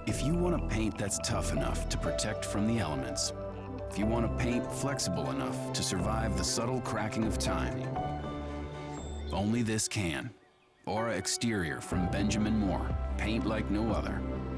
If you want a paint that's tough enough to protect from the elements, if you want a paint flexible enough to survive the subtle cracking of time, only this can. Aura Exterior from Benjamin Moore. Paint like no other.